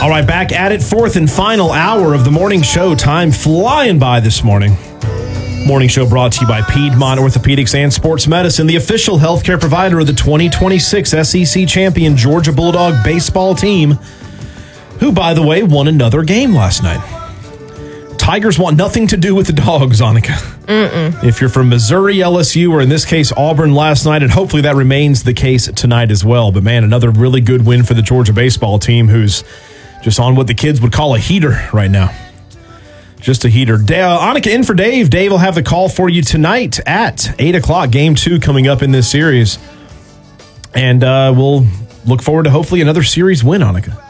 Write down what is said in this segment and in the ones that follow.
All right, back at it, fourth and final hour of the morning show. Time flying by this morning. Morning show brought to you by Piedmont Orthopedics and Sports Medicine, the official healthcare provider of the 2026 SEC champion Georgia Bulldog baseball team, who, by the way, won another game last night. Tigers want nothing to do with the Dogs, Annika. If you're from Missouri, LSU, or in this case, Auburn last night, and hopefully that remains the case tonight as well. But, man, another really good win for the Georgia baseball team, who's just on what the kids would call a heater right now. Just a heater. Annika in for Dave. Dave will have the call for you tonight at 8 o'clock. Game 2 coming up in this series. And we'll look forward to hopefully another series win, Annika.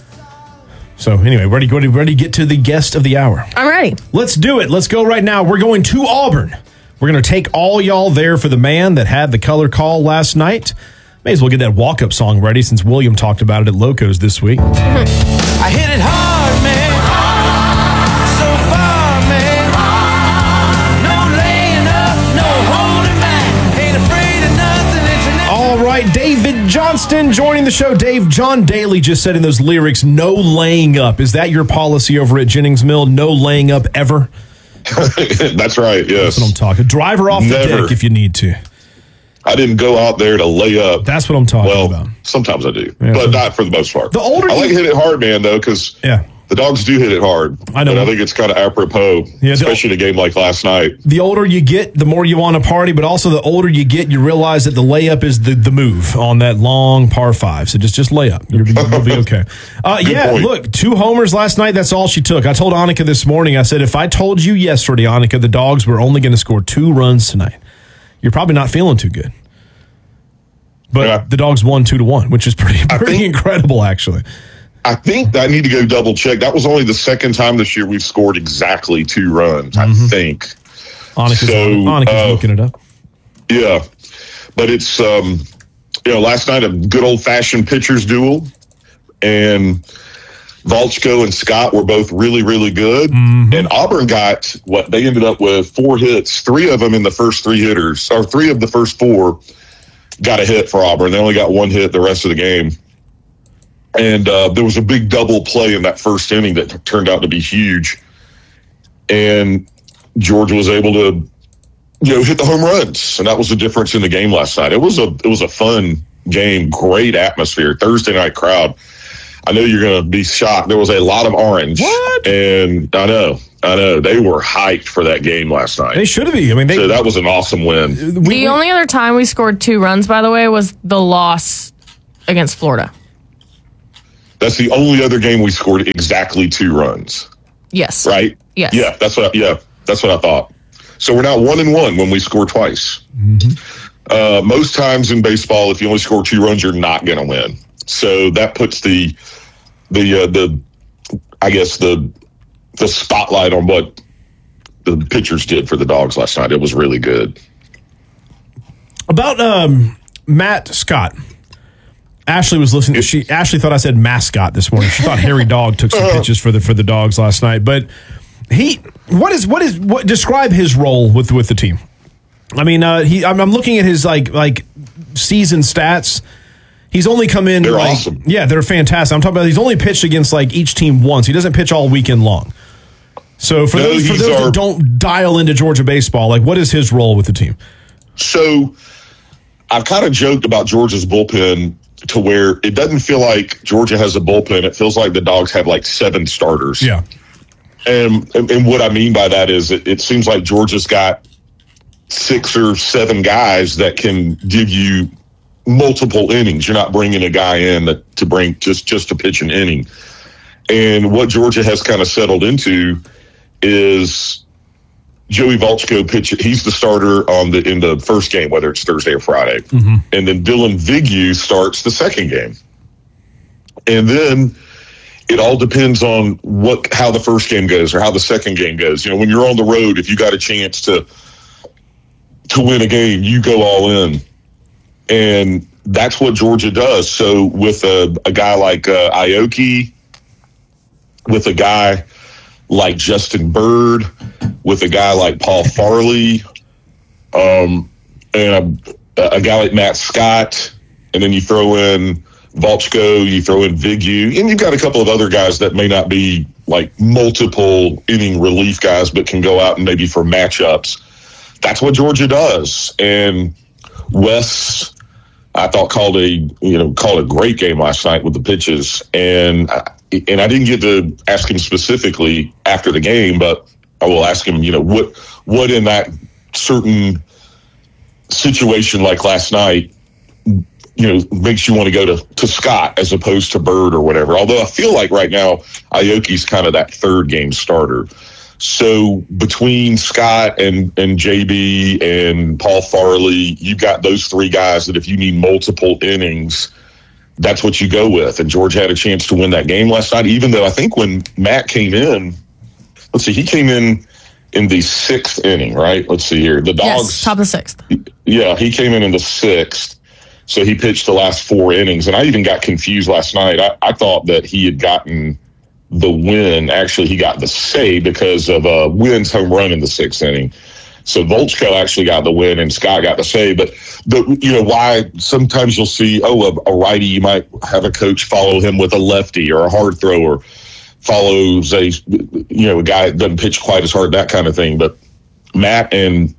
So anyway, ready to get to the guest of the hour. I'm ready. Let's do it. Let's go right now. We're going to Auburn. We're going to take all y'all there for the man that had the color call last night. May as well get that walk-up song ready since William talked about it at Locos this week. I hit it hard, man. So far, man. No laying up, no holding back. Ain't afraid of nothing. All right, David Johnston joining the show. Dave, John Daly just said in those lyrics, no laying up. Is that your policy over at Jennings Mill? No laying up ever? That's right, yes. That's what I'm talking. Driver off the deck if you need to. I didn't go out there to lay up. That's what I'm talking about. Sometimes I do, but not for the most part. The older I like hit it hard, man, though, because the Dogs do hit it hard. I know. But I think it's kind of apropos, especially in a game like last night. The older you get, the more you want to party, but also the older you get, you realize that the layup is the move on that long par 5. So just lay up. You'll be okay. Look, 2 homers last night. That's all she took. I told Annika this morning, I said, if I told you yesterday, Annika, the Dogs were only going to score 2 runs tonight, you're probably not feeling too good. But the Dogs won 2-1, which is pretty incredible, actually. I think I need to go double check. That was only the second time this year we've scored exactly 2 runs, I think. Annika's looking it up. Yeah. But it's, last night a good old-fashioned pitcher's duel. And Volchko and Scott were both really, really good. Mm-hmm. And Auburn got they ended up with 4 hits. 3 of them in the first 3 hitters, or 3 of the first 4 got a hit for Auburn. They only got 1 hit the rest of the game. And there was a big double play in that first inning that turned out to be huge. And Georgia was able to, hit the home runs. And that was the difference in the game last night. It was a fun game, great atmosphere, Thursday night crowd. I know you're going to be shocked. There was a lot of orange. What? And I know. They were hyped for that game last night. They should be. So that was an awesome win. The only other time we scored 2 runs, by the way, was the loss against Florida. That's the only other game we scored exactly 2 runs. Yes. Right? Yes. Yeah, that's what I thought. So we're now 1-1 when we score twice. Mm-hmm. Most times in baseball, if you only score 2 runs, you're not going to win. So that puts the spotlight on what the pitchers did for the Dogs last night. It was really good. About Matt Scott. Ashley was listening. Ashley thought I said mascot this morning. She thought Harry Dog took some pitches for the Dogs last night. But describe his role with the team. I mean, I'm looking at his like season stats. He's only come in. They're awesome. Yeah, they're fantastic. I'm talking about he's only pitched against each team once. He doesn't pitch all weekend long. So for those that don't dial into Georgia baseball, what is his role with the team? So I've kind of joked about Georgia's bullpen to where it doesn't feel like Georgia has a bullpen. It feels like the Dogs have 7 starters. Yeah. And what I mean by that is it seems like Georgia's got 6 or 7 guys that can give you multiple innings. You're not bringing a guy in to bring just to pitch an inning. And what Georgia has kind of settled into is Joey Volchko pitch. He's the starter in the first game, whether it's Thursday or Friday. Mm-hmm. And then Dylan Vigue starts the second game. And then it all depends on how the first game goes or how the second game goes. When you're on the road, if you got a chance to win a game, you go all in. And that's what Georgia does. So with a guy like Aoki, with a guy like Justin Bird, with a guy like Paul Farley, and a guy like Matt Scott, and then you throw in Volchko, you throw in Vigu, and you've got a couple of other guys that may not be like multiple inning relief guys, but can go out and maybe for matchups. That's what Georgia does. And Wes, I thought called a great game last night with the pitches. And I didn't get to ask him specifically after the game, but I will ask him, what in that certain situation like last night, makes you want to go to Scott as opposed to Bird or whatever. Although I feel like right now, Aoki's kind of that third game starter. So between Scott and JB and Paul Farley, you've got those three guys that if you need multiple innings, that's what you go with. And Georgia had a chance to win that game last night, even though I think when Matt came in, he came in the sixth inning, right? Let's see here. The Dogs. Yes, top of the sixth. Yeah, he came in the sixth. So he pitched the last 4 innings. And I even got confused last night. I thought that he had gotten the win. Actually, he got the save because of Wynn's home run in the 6th inning. So Volchko actually got the win and Scott got the save. But why sometimes you'll see, a righty, you might have a coach follow him with a lefty or a hard thrower, follows a guy that doesn't pitch quite as hard, that kind of thing. But Matt and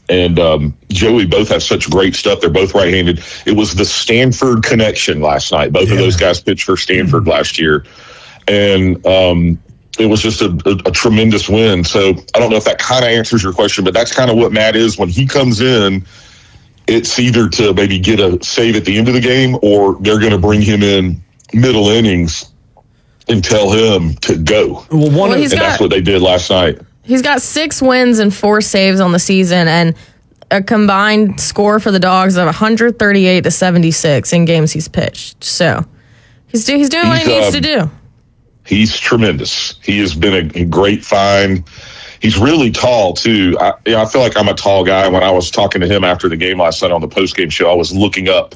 Joey both have such great stuff. They're both right-handed. It was the Stanford connection last night. Both of those guys pitched for Stanford last year. And it was just a tremendous win. So I don't know if that kind of answers your question, but that's kind of what Matt is. When he comes in, it's either to maybe get a save at the end of the game or they're going to bring him in middle innings and tell him to go. That's what they did last night. He's got 6 wins and 4 saves on the season and a combined score for the Dogs of 138-76 in games he's pitched. So he's doing what he needs to do. He's tremendous. He has been a great find. He's really tall, too. I feel like I'm a tall guy. When I was talking to him after the game last night on the postgame show, I was looking up.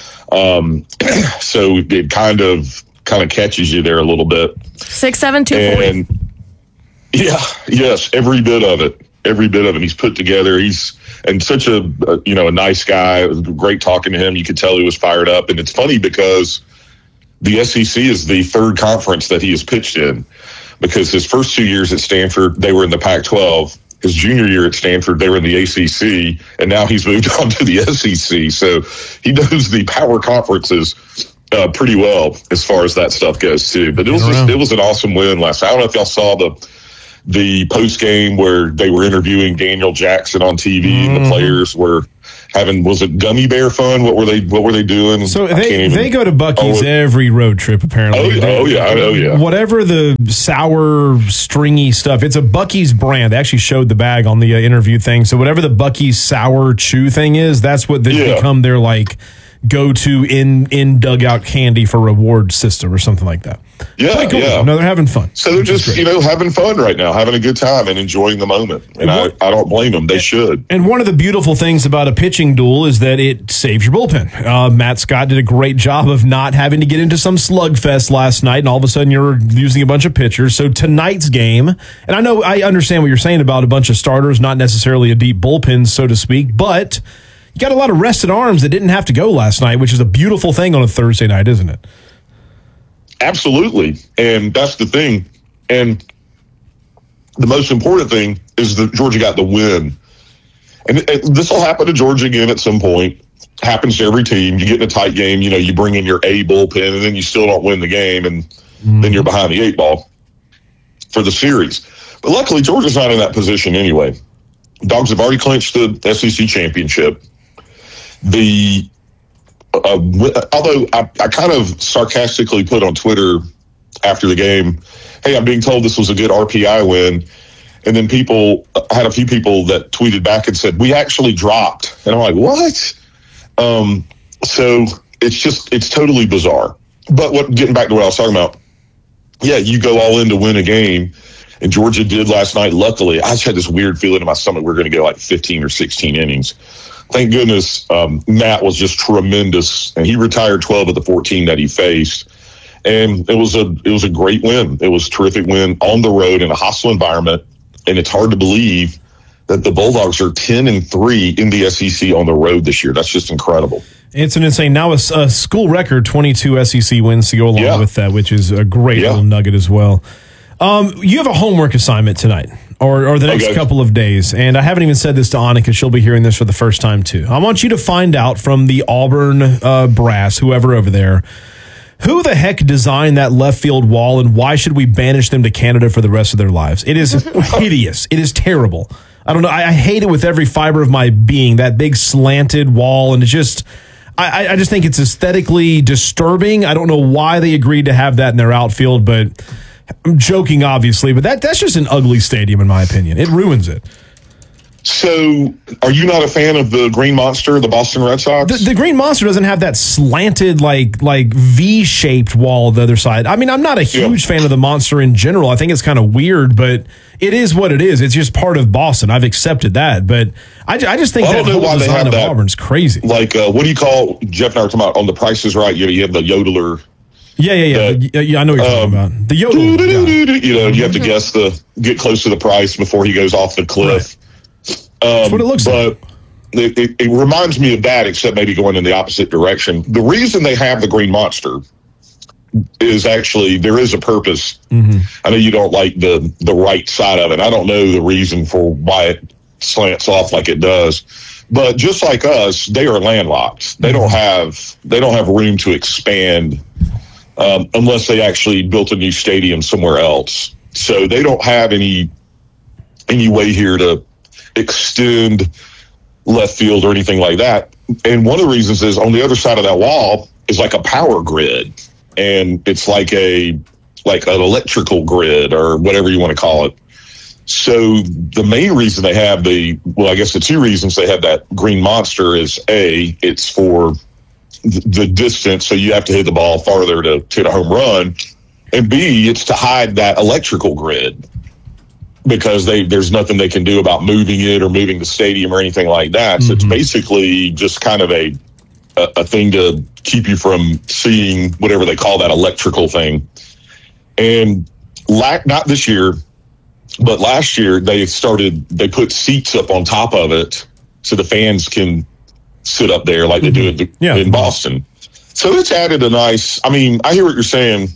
So it kind of catches you there a little bit. 6'7", 240. And yes, every bit of it. Every bit of it. He's put together. He's such a nice guy. It was great talking to him. You could tell he was fired up. And it's funny because the SEC is the third conference that he has pitched in, because his first 2 years at Stanford, they were in the Pac-12. His junior year at Stanford, they were in the ACC, and now he's moved on to the SEC. So he knows the power conferences pretty well as far as that stuff goes too. But it was an awesome win last night. I don't know if y'all saw the post game where they were interviewing Daniel Jackson on TV, and the players were having, was it gummy bear fun? What were they doing? So they go to Buc-ee's every road trip, apparently. Oh yeah. Whatever the sour, stringy stuff, it's a Buc-ee's brand. They actually showed the bag on the interview thing. So whatever the Buc-ee's sour chew thing is, that's what they've become their go-to in dugout candy for reward system or something like that. Yeah, cool. yeah. No, they're having fun. So they're just, having fun right now, having a good time and enjoying the moment. And I don't blame them. They should. And one of the beautiful things about a pitching duel is that it saves your bullpen. Matt Scott did a great job of not having to get into some slugfest last night, and all of a sudden you're using a bunch of pitchers. So tonight's game, and I understand what you're saying about a bunch of starters, not necessarily a deep bullpen, so to speak, but you got a lot of rested arms that didn't have to go last night, which is a beautiful thing on a Thursday night, isn't it? Absolutely. And that's the thing. And the most important thing is that Georgia got the win. And this will happen to Georgia again at some point. Happens to every team. You get in a tight game, you bring in your A bullpen, and then you still don't win the game, and then you're behind the 8 ball for the series. But luckily, Georgia's not in that position anyway. Dogs have already clinched the SEC championship. Although I kind of sarcastically put on Twitter after the game, hey, I'm being told this was a good RPI win. And then I had a few people that tweeted back and said, we actually dropped. And I'm like, what? So it's totally bizarre. But getting back to what I was talking about, yeah, you go all in to win a game. And Georgia did last night. Luckily, I just had this weird feeling in my stomach we're going to go 15 or 16 innings. Thank goodness Matt was just tremendous, and he retired 12 of the 14 that he faced. And it was a great win. It was a terrific win on the road in a hostile environment, and it's hard to believe that the Bulldogs are 10-3 in the SEC on the road this year. That's just incredible. It's an insane. Now a school record 22 SEC wins to go along with that, which is a great little nugget as well. You have a homework assignment tonight or the next couple of days, and I haven't even said this to Annika. She'll be hearing this for the first time too. I want you to find out from the Auburn brass, whoever over there, who the heck designed that left field wall, and why should we banish them to Canada for the rest of their lives? It is hideous. It is terrible. I don't know. I hate it with every fiber of my being, that big slanted wall, and it's just, I just think it's aesthetically disturbing. I don't know why they agreed to have that in their outfield, but I'm joking, obviously, but that's just an ugly stadium, in my opinion. It ruins it. So, are you not a fan of the Green Monster, the Boston Red Sox? The Green Monster doesn't have that slanted, like V-shaped wall on the other side. I mean, I'm not a huge fan of the Monster in general. I think it's kind of weird, but it is what it is. It's just part of Boston. I've accepted that, but I just think that whole design of Auburn's crazy. Like, what do you call, Jeff and I were talking about on The Price is Right, you have the yodeler. Yeah. I know what you're talking about. The yodel. You have to get close to the price before he goes off the cliff. Right. That's what it looks like. It reminds me of that, except maybe going in the opposite direction. The reason they have the Green Monster is actually, there is a purpose. Mm-hmm. I know you don't like the right side of it. I don't know the reason for why it slants off like it does. But just like us, they are landlocked. They don't have room to expand unless they actually built a new stadium somewhere else. So they don't have any way here to extend left field or anything like that. And one of the reasons is on the other side of that wall is like a power grid, and it's like an electrical grid or whatever you want to call it. So the main reason they have the two reasons they have that Green Monster is A, it's for the distance, so you have to hit the ball farther to hit a home run, and B, it's to hide that electrical grid, because there's nothing they can do about moving it or moving the stadium or anything like that. So it's basically just kind of a thing to keep you from seeing whatever they call that electrical thing. And not this year, but last year they put seats up on top of it so the fans can sit up there like they do in Boston. So it's added a nice, I mean, I hear what you're saying.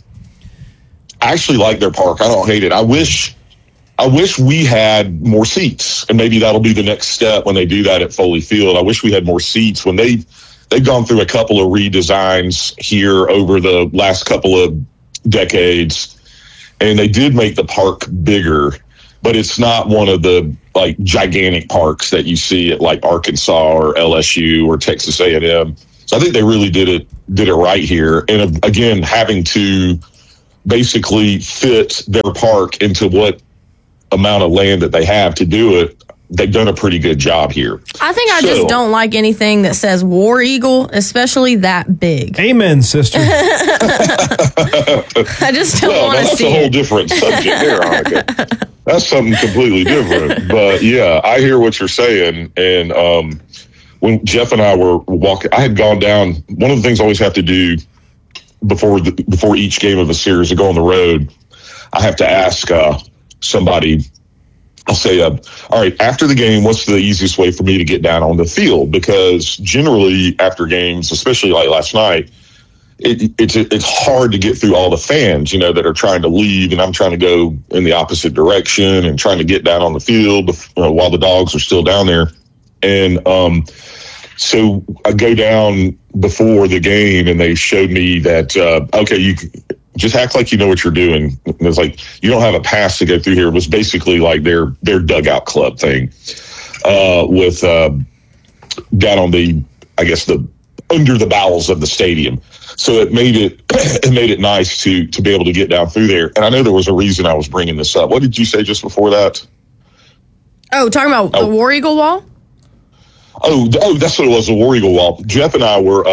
I actually like their park. I don't hate it. I wish we had more seats, and maybe that'll be the next step when they do that at Foley Field. I wish we had more seats. When they've gone through a couple of redesigns here over the last couple of decades, and they did make the park bigger, but it's not one of the like gigantic parks that you see at like Arkansas or LSU or Texas A&M. So I think they really did it right here. And again, having to basically fit their park into what amount of land that they have to do it, they've done a pretty good job here. I think I just don't like anything that says War Eagle, especially that big. Amen, sister. I just don't want to see it. That's a whole different subject there, Annika. That's something completely different. But yeah, I hear what you're saying. And when Jeff and I were walking, I had gone down. One of the things I always have to do before each game of a series to go on the road, I have to ask somebody, I'll say, all right, after the game, what's the easiest way for me to get down on the field? Because generally after games, especially like last night, it's hard to get through all the fans, that are trying to leave, and I'm trying to go in the opposite direction and trying to get down on the field while the dogs are still down there. And so I go down before the game, and they showed me that, okay, you just act like you know what you're doing. And it's like, you don't have a pass to go through here. It was basically like their dugout club thing with down on the under the bowels of the stadium. So it made it nice to be able to get down through there. And I know there was a reason I was bringing this up. What did you say just before that? Oh, talking about the War Eagle wall? Oh, that's what it was, the War Eagle wall. Jeff and I were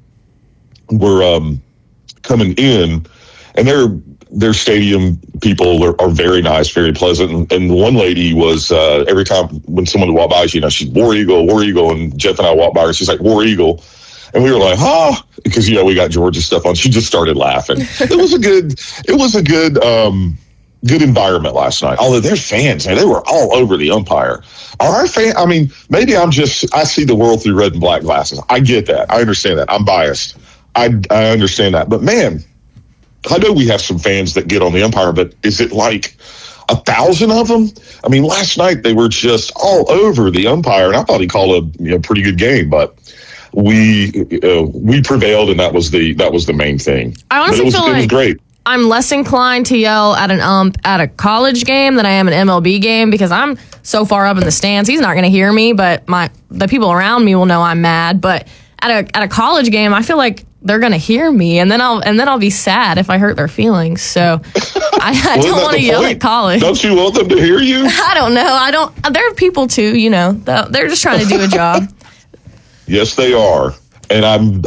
coming in, and their stadium people are very nice, very pleasant. And one lady was, every time when someone would walk by, she's War Eagle. And Jeff and I walked by her, she's like, War Eagle. And we were like, because, we got Georgia stuff on. She just started laughing. It was a good good environment last night. Although their fans, man, they were all over the umpire. Are our fans? I mean, maybe I see the world through red and black glasses. I get that. I understand that. I'm biased. I understand that. But man, I know we have some fans that get on the umpire, but is it like 1,000 of them? I mean, last night they were just all over the umpire, and I thought he called a pretty good game, but we prevailed, and that was the main thing. I honestly feel like it was great. I'm less inclined to yell at an ump at a college game than I am an MLB game because I'm so far up in the stands. He's not going to hear me, but the people around me will know I'm mad. But at a college game, I feel like they're going to hear me, and then I'll be sad if I hurt their feelings. So I don't want to yell at college. Don't you want them to hear you? I don't know. There are people too. They're just trying to do a job. Yes, they are, and I'm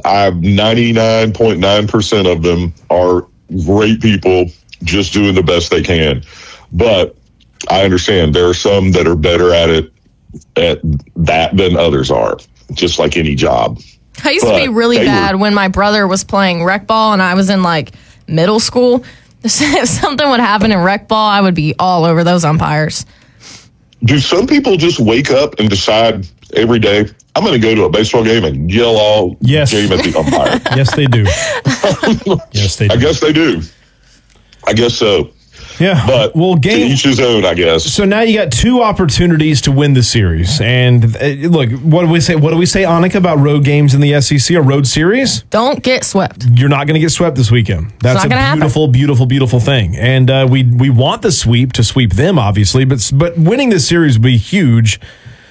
99.9% of them are great people just doing the best they can. But I understand there are some that are better at that than others are, just like any job. I used to be really bad when my brother was playing rec ball and I was in like middle school. If something would happen in rec ball, I would be all over those umpires. Do some people just wake up and decide every day, I'm going to go to a baseball game and yell all game at the umpire? Yes, they do. Yes, they do. I guess they do. I guess so. Yeah, but to each his own, I guess. So now you got two opportunities to win the series. And look, what do we say? What do we say, Annika, about road games in the SEC or road series? Don't get swept. You're not going to get swept this weekend. That's a beautiful, happen. beautiful, beautiful thing. And we want the sweep to sweep them, obviously, but winning this series would be huge.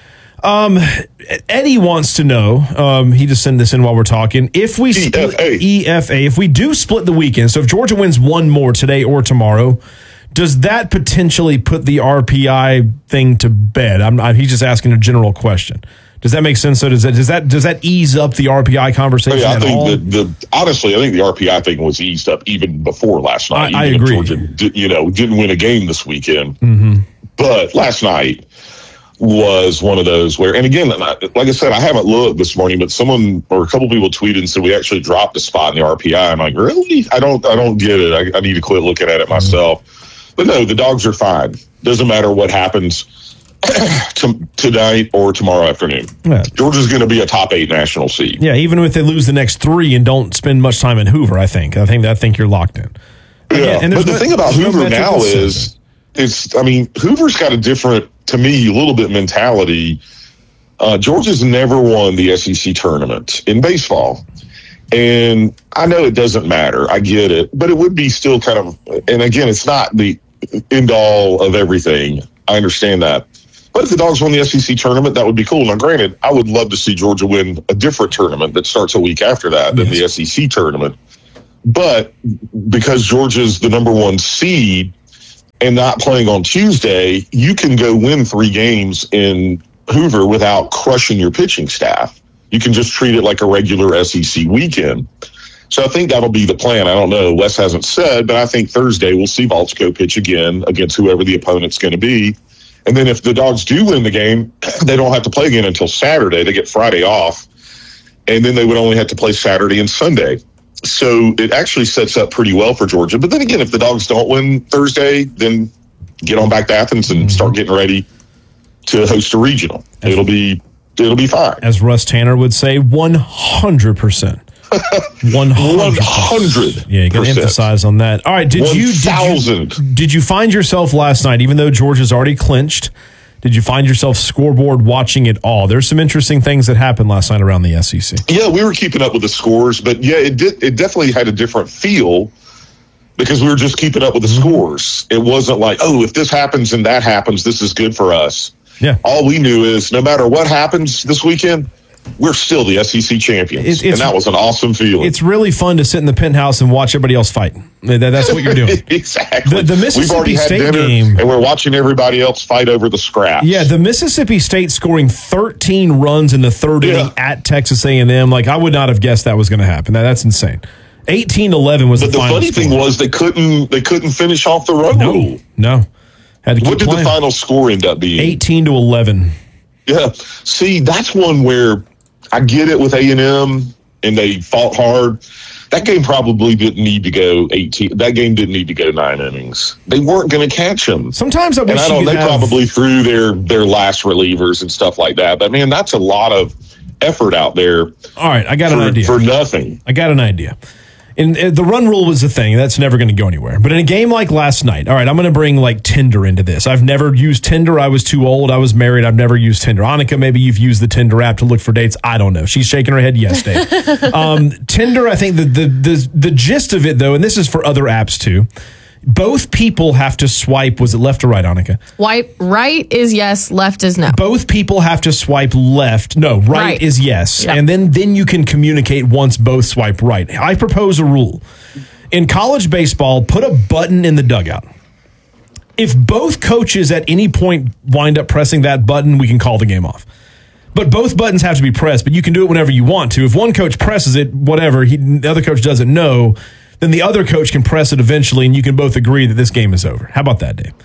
Eddie wants to know, he just sent this in while we're talking, if we EFA, if we do split the weekend, so if Georgia wins one more today or tomorrow, does that potentially put the RPI thing to bed? He's just asking a general question. Does that make sense? So does that ease up the RPI conversation I think all? Honestly, I think the RPI thing was eased up even before last night. I agree. Georgia didn't win a game this weekend. Mm-hmm. But last night was one of those where, and again, like I said, I haven't looked this morning, but someone or a couple people tweeted and said we actually dropped a spot in the RPI. I'm like, really? I don't get it. I need to quit looking at it myself. But no, the Dogs are fine. Doesn't matter what happens tonight or tomorrow afternoon. Yeah. Georgia's going to be a top 8 national seed. Yeah, even if they lose the next 3 and don't spend much time in Hoover, I think you're locked in. Yeah, and but the thing about Hoover now is Hoover's got a different, to me, a little bit mentality. Georgia's never won the SEC tournament in baseball. And I know it doesn't matter. I get it. But it would be still kind of, and again, it's not the end all of everything. I understand that. But if the Dogs won the SEC tournament, that would be cool. Now, granted, I would love to see Georgia win a different tournament that starts a week after that than the SEC tournament. But because Georgia's the number 1 seed and not playing on Tuesday, you can go win 3 games in Hoover without crushing your pitching staff. You can just treat it like a regular SEC weekend. So I think that'll be the plan. I don't know. Wes hasn't said, but I think Thursday we'll see Valchko pitch again against whoever the opponent's going to be. And then if the Dogs do win the game, they don't have to play again until Saturday. They get Friday off. And then they would only have to play Saturday and Sunday. So it actually sets up pretty well for Georgia. But then again, if the Dogs don't win Thursday, then get on back to Athens and start getting ready to host a regional. It'll be fine. As Russ Tanner would say, 100%. 100%. Yeah, you got to emphasize on that. All right, did you find yourself last night, even though Georgia's already clinched, did you find yourself scoreboard watching it all? There's some interesting things that happened last night around the SEC. Yeah, we were keeping up with the scores, but yeah, it definitely had a different feel because we were just keeping up with the scores. It wasn't like, oh, if this happens and that happens, this is good for us. Yeah. All we knew is no matter what happens this weekend, we're still the SEC champions. And that was an awesome feeling. It's really fun to sit in the penthouse and watch everybody else fight. That's what you're doing. Exactly. The Mississippi State game. And we're watching everybody else fight over the scraps. Yeah, the Mississippi State scoring 13 runs in the third inning at Texas A&M. Like, I would not have guessed that was going to happen. That's insane. 18-11 was the final funny score. Thing was they couldn't finish off the run rule. No. Had to keep what did playing. The final score end up being? 18-11. Yeah. See, that's one where I get it with A&M, and they fought hard. That game probably didn't need to go 18. That game didn't need to go 9 innings. They weren't going to catch them. Sometimes I wish they probably threw their last relievers and stuff like that. But man, that's a lot of effort out there. All right, I got an idea for nothing. I got an idea. And the run rule was a thing. That's never going to go anywhere. But in a game like last night, all right, I'm going to bring like Tinder into this. I've never used Tinder. I was too old. I was married. I've never used Tinder. Annika, maybe you've used the Tinder app to look for dates. I don't know. She's shaking her head. Yes, Dave. Tinder, I think the gist of it, though, and this is for other apps too, both people have to swipe. Was it left or right, Annika? Right is yes, left is no. Both people have to swipe left. No, right is yes. Yep. And then you can communicate once both swipe right. I propose a rule. In college baseball, put a button in the dugout. If both coaches at any point wind up pressing that button, we can call the game off. But both buttons have to be pressed, but you can do it whenever you want to. If one coach presses it, whatever, the other coach doesn't know, then the other coach can press it eventually, and you can both agree that this game is over. How about that, Dave?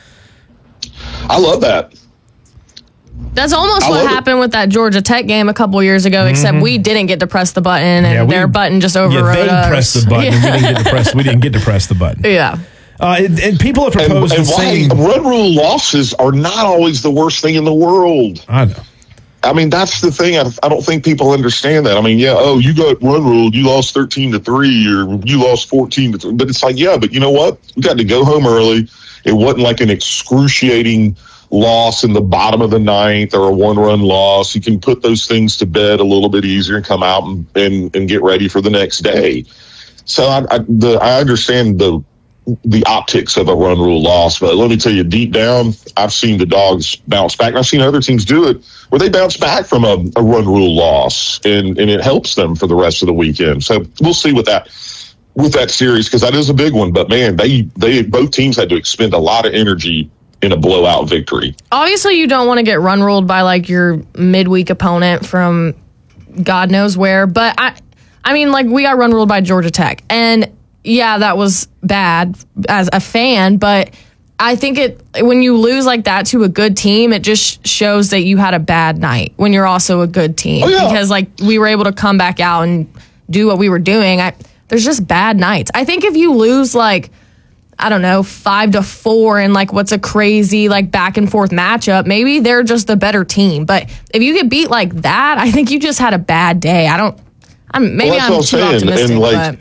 I love that. That's almost what happened with that Georgia Tech game a couple years ago, except we didn't get to press the button, and their button just overrode us. They pressed the button, and we didn't get to press the button. Yeah. And people have proposed and the why same. Run rule losses are not always the worst thing in the world. I know. I mean, that's the thing. I don't think people understand that. I mean, you got run ruled. You lost 13-3, or you lost 14-3. But it's like, but you know what? We got to go home early. It wasn't like an excruciating loss in the bottom of the ninth or a 1-run loss. You can put those things to bed a little bit easier and come out and get ready for the next day. So I understand the optics of a run rule loss, but let me tell you, deep down, I've seen the Dogs bounce back. And I've seen other teams do it where they bounce back from a run rule loss, and it helps them for the rest of the weekend. So we'll see with that series, because that is a big one. But man, they both teams had to expend a lot of energy in a blowout victory. Obviously, you don't want to get run ruled by like your midweek opponent from God knows where. But I mean, like, we got run ruled by Georgia Tech, and yeah, that was bad as a fan, but I think when you lose like that to a good team, it just shows that you had a bad night when you're also a good team. Oh, yeah. Because like we were able to come back out and do what we were doing. There's just bad nights. I think if you lose like, I don't know, 5-4 in like what's a crazy like back and forth matchup, maybe they're just the better team. But if you get beat like that, I think you just had a bad day. I'm too optimistic. And like,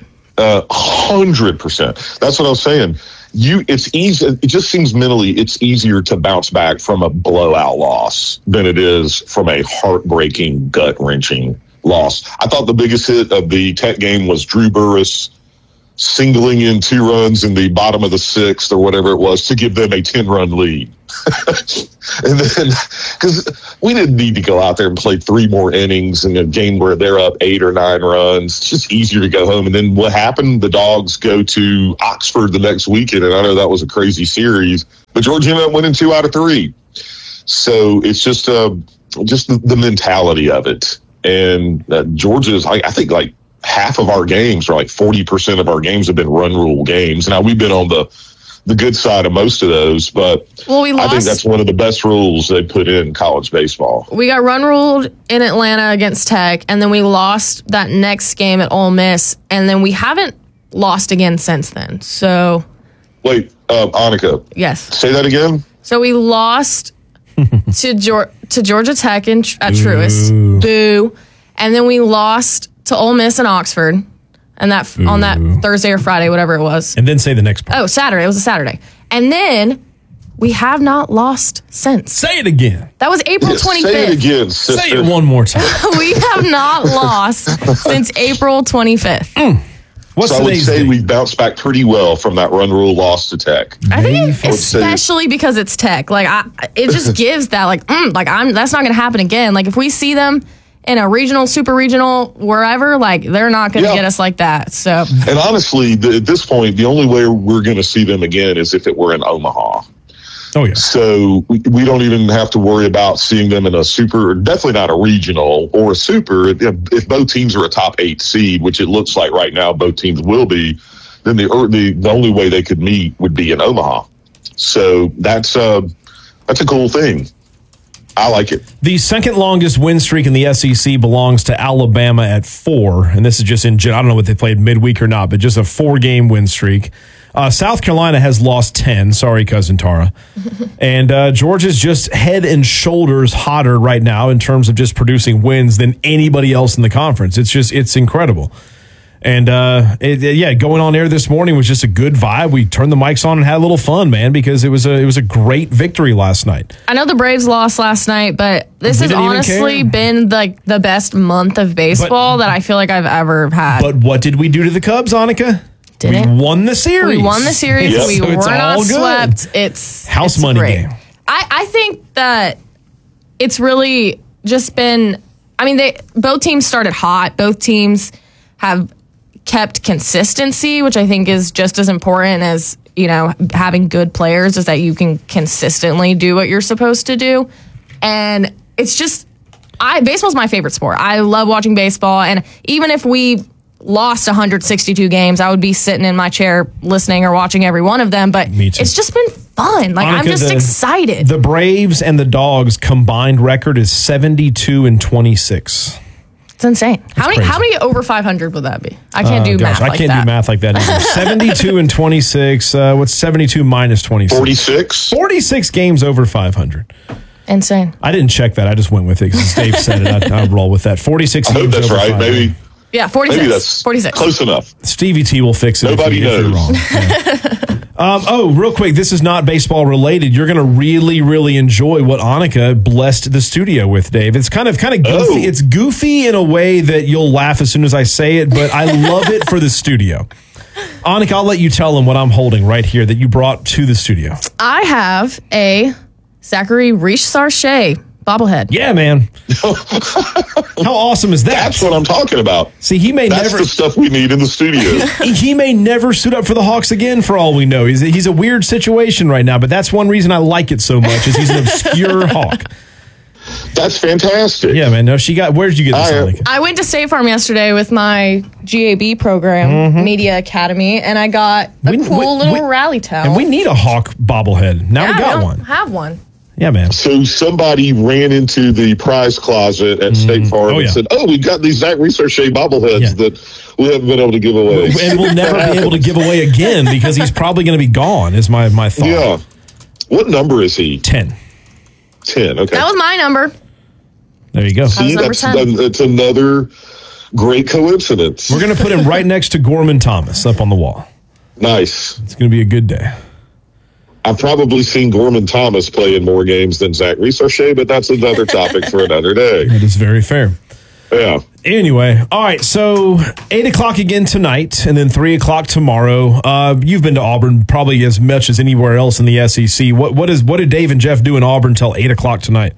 100%. That's what I was saying. It's easy. It just seems mentally it's easier to bounce back from a blowout loss than it is from a heartbreaking, gut-wrenching loss. I thought the biggest hit of the Tech game was Drew Burress singling in 2 runs in the bottom of the 6th or whatever it was to give them a 10-run lead. And then, because we didn't need to go out there and play 3 more innings in a game where they're up 8 or 9 runs. It's just easier to go home. And then what happened? The Dogs go to Oxford the next weekend, and I know that was a crazy series, but Georgia ended up winning 2 out of 3. So it's just the mentality of it. And Georgia's, I think, like half of our games, or like 40% of our games, have been run rule games. Now, we've been on the good side of most of those, but I think that's one of the best rules they put in college baseball. We got run ruled in Atlanta against Tech, and then we lost that next game at Ole Miss, and then we haven't lost again since then. So, wait, Annika. Yes. Say that again. So we lost to Georgia Tech at Truist. Boo. And then we lost to Ole Miss in Oxford. And that on that Thursday or Friday, whatever it was. And then say the next part. Oh, Saturday. It was a Saturday. And then we have not lost since. Say it again. That was April 25th. Say it again, sister. Say it one more time. We have not lost since April 25th. So I would say we bounced back pretty well from that run rule loss to Tech. I think especially because it's Tech. Like it just gives that that's not going to happen again. Like if we see them in a regional, super regional, wherever, like they're not going to get us like that. So, and honestly, at this point, the only way we're going to see them again is if it were in Omaha. Oh yeah. So we don't even have to worry about seeing them in a super, definitely not a regional or a super. If both teams are a top 8 seed, which it looks like right now both teams will be, then the only way they could meet would be in Omaha. So that's a cool thing. I like it. The second longest win streak in the SEC belongs to Alabama at 4. And this is just I don't know what they played midweek or not, but just a 4-game win streak. South Carolina has lost 10. Sorry, Cousin Tara. And Georgia's just head and shoulders hotter right now in terms of just producing wins than anybody else in the conference. It's incredible. And going on air this morning was just a good vibe. We turned the mics on and had a little fun, man, because it was a great victory last night. I know the Braves lost last night, but this has honestly been like the best month of baseball that I feel like I've ever had. But what did we do to the Cubs, Annika? We won the series. We won the series. Yep. We So were it's not all good. swept. It's House money great. game. I think that it's really just been. I mean, both teams started hot. Both teams have kept consistency, which I think is just as important as, having good players, is that you can consistently do what you're supposed to do. And it's just, baseball's my favorite sport. I love watching baseball. And even if we lost 162 games, I would be sitting in my chair listening or watching every one of them. But it's just been fun. Like, Annika, I'm just excited. The Braves and the Dogs combined record is 72-26. It's insane. How many over 500 would that be? I can't do math like that. I can't do math like that either. 72-26. What's 72 minus 26? 46. 46 games over 500. Insane. I didn't check that. I just went with it because Dave said it. I'd roll with that. 46 I hope games that's over right. 500. Maybe that's 46. close enough. Stevie T will fix it. Nobody if you're knows. wrong. Yeah. Real quick, this is not baseball related. You're going to really, really enjoy what Annika blessed the studio with, Dave. It's kind of goofy. Oh. It's goofy in a way that you'll laugh as soon as I say it, but I love it for the studio. Annika, I'll let you tell them what I'm holding right here that you brought to the studio. I have a Zachary Riche-Sarche bobblehead. Yeah, man. How awesome is that? That's what I'm talking about. See, That's the stuff we need in the studio. He may never suit up for the Hawks again, for all we know. He's a weird situation right now, but that's one reason I like it so much is he's an obscure Hawk. That's fantastic. Yeah, man. No, where did you get this, Annika? I went to State Farm yesterday with my GAB program, Media Academy, and I got a little rally towel. And we need a Hawk bobblehead. Now we got one. Have one. Yeah, man. So somebody ran into the prize closet at State Farm and said, "Oh, we've got these Zach Riche-Sarche bobbleheads that we haven't been able to give away, and we'll never be able to give away again because he's probably going to be gone." Is my thought. Yeah. What number is he? 10. 10. Okay. That was my number. There you go. See, that's another great coincidence. We're going to put him right next to Gorman Thomas up on the wall. Nice. It's going to be a good day. I've probably seen Gorman Thomas play in more games than Zach Riche-Sarche, but that's another topic for another day. That is very fair. Yeah. Anyway, all right, so 8 o'clock again tonight, and then 3 o'clock tomorrow. You've been to Auburn probably as much as anywhere else in the SEC. What did Dave and Jeff do in Auburn till 8 o'clock tonight?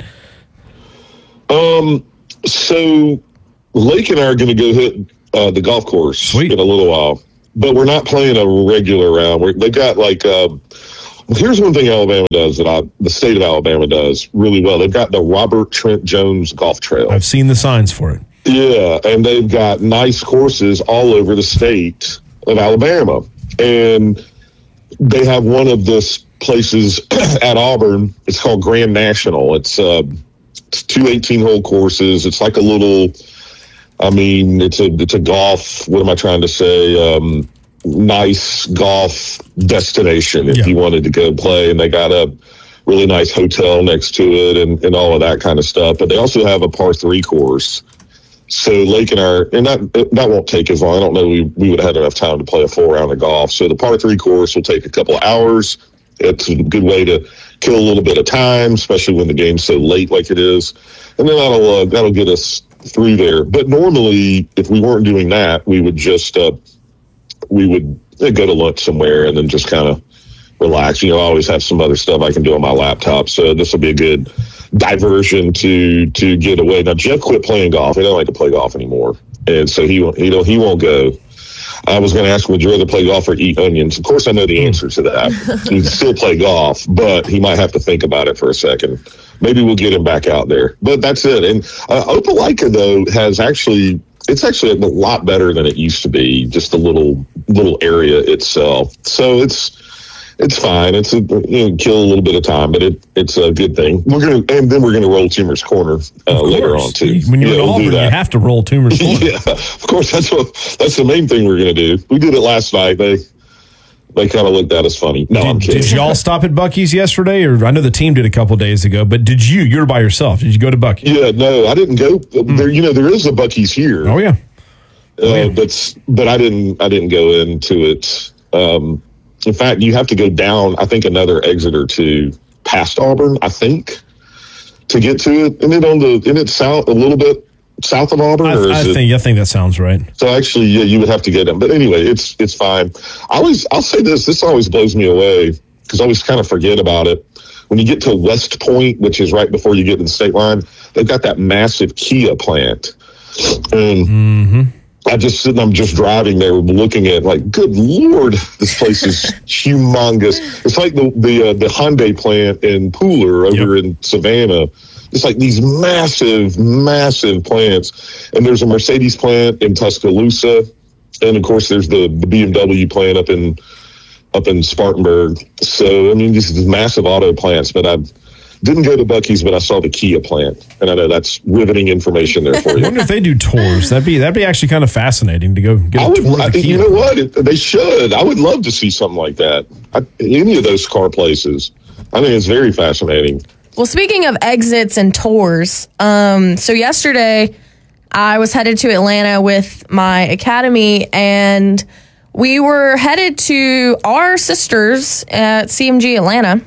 So Lake and I are going to go hit the golf course in a little while, but we're not playing a regular round. They've got here's one thing Alabama does that the state of Alabama does really well. They've got the Robert Trent Jones Golf Trail. I've seen the signs for it. Yeah, and they've got nice courses all over the state of Alabama. And they have one of the places at Auburn. It's called Grand National. It's 2 18-hole courses. It's like a little, it's a golf, what am I trying to say? Nice golf destination if you wanted to go play. And they got a really nice hotel next to it and all of that kind of stuff. But they also have a par 3 course. So Lake and that won't take as long. I don't know we would have had enough time to play a full round of golf. So the par 3 course will take a couple of hours. It's a good way to kill a little bit of time, especially when the game's so late like it is. And then that'll get us through there. But normally, if we weren't doing that, we would just we would go to lunch somewhere and then just kind of relax. I always have some other stuff I can do on my laptop. So this will be a good diversion to get away. Now, Jeff quit playing golf. He doesn't like to play golf anymore. And so he won't go. I was going to ask him, would you rather play golf or eat onions? Of course, I know the answer to that. He can still play golf, but he might have to think about it for a second. Maybe we'll get him back out there. But that's it. And Opelika, though, it's actually a lot better than it used to be, just the little area itself. So it's It's fine. It's kill a little bit of time, but it's a good thing. And then we're gonna roll Toomer's Corner later on too. When you're in Auburn, you have to roll Toomer's Corner. Yeah, of course. That's the main thing we're gonna do. We did it last night. They kind of looked at us funny. No, I'm kidding. Did y'all stop at Buc-ee's yesterday? Or I know the team did a couple days ago, but did you? You were by yourself. Did you go to Buc-ee's? Yeah, no, I didn't go. There, there is a Buc-ee's here. Oh yeah. But I didn't go into it. In fact, you have to go down, I think, another exit or two past Auburn, I think, to get to it. And it's south a little bit. South of Auburn, I think that sounds right. So actually, yeah, you would have to get them. But anyway, it's fine. I'll say this. This always blows me away because I always kind of forget about it. When you get to West Point, which is right before you get to the state line, they've got that massive Kia plant, and I'm just driving there, looking at like, good Lord, this place is humongous. It's like the Hyundai plant in Pooler over in Savannah. It's like these massive, massive plants. And there's a Mercedes plant in Tuscaloosa. And of course there's the BMW plant up in Spartanburg. So, I mean, these massive auto plants, but I didn't go to Buc-ee's, but I saw the Kia plant. And I know that's riveting information there for you. I wonder if they do tours. That'd be actually kind of fascinating to go get a tour of the Kia. You know what? They should. I would love to see something like that. Any of those car places. I think it's very fascinating. Well, speaking of exits and tours, so yesterday I was headed to Atlanta with my academy, and we were headed to our sisters at CMG Atlanta,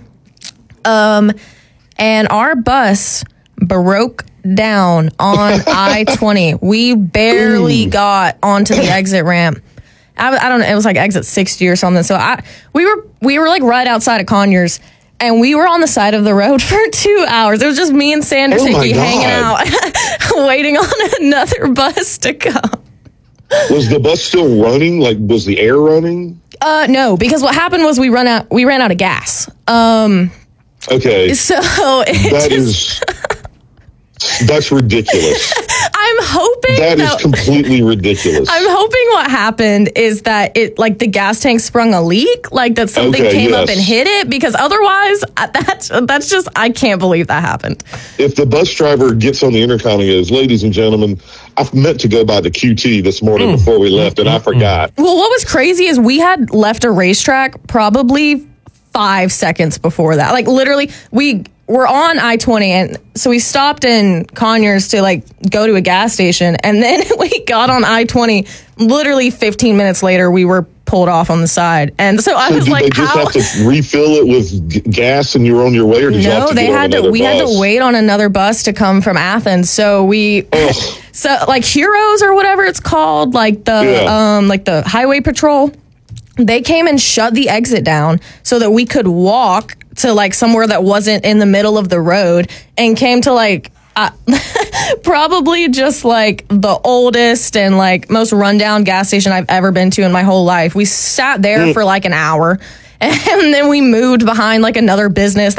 and our bus broke down on I-20. We barely got onto the exit ramp. I don't know, it was like exit 60 or something. So we were like right outside of Conyers. And we were on the side of the road for 2 hours. It was just me and Sanders hanging out, waiting on another bus to come. Was the bus still running? Like, was the air running? No, because what happened was we ran out of gas. Okay. So that's ridiculous. I'm hoping that is completely ridiculous. I'm hoping what happened is that the gas tank sprung a leak, like that something came up and hit it, because otherwise that's just, I can't believe that happened. If the bus driver gets on the intercom and goes, "Ladies and gentlemen, I've meant to go by the QT this morning before we left, and I forgot." Well, what was crazy is we had left a racetrack probably 5 seconds before that. Like, literally, we're on I-20, and so we stopped in Conyers to go to a gas station, and then we got on I-20. Literally 15 minutes later, we were pulled off on the side, and so I was like, "Did they just have to refill it with gas, and you were on your way?" Or did you have to they had to. We had to wait on another bus to come from Athens. So so Heroes or whatever it's called, the highway patrol. They came and shut the exit down so that we could walk to somewhere that wasn't in the middle of the road, and came to probably just the oldest and most rundown gas station I've ever been to in my whole life. We sat there for an hour, and then we moved behind another business